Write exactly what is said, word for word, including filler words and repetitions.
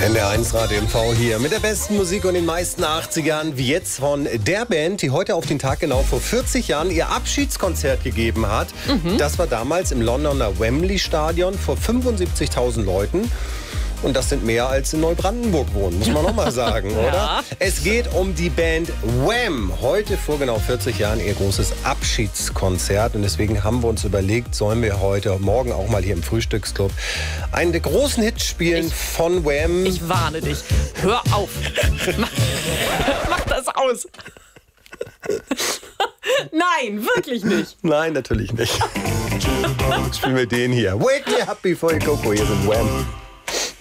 N D R eins Radio M V hier mit der besten Musik und den meisten achtzigern, wie jetzt von der Band, die heute auf den Tag genau vor vierzig Jahren ihr Abschiedskonzert gegeben hat. Mhm. Das war damals im Londoner Wembley Stadion vor fünfundsiebzigtausend Leuten. Und das sind mehr als in Neubrandenburg wohnen, muss man noch mal sagen, Ja. oder? Es geht um die Band Wham! Heute vor genau vierzig Jahren ihr großes Abschiedskonzert. Und deswegen haben wir uns überlegt, sollen wir heute, morgen auch mal hier im Frühstücksclub einen der großen Hits spielen Ich- von Wham! Ich warne dich. Hör auf. Mach, mach das aus. Nein, wirklich nicht. Nein, natürlich nicht. Spielen wir den hier. Wake me up before you go. Hier sind Wham!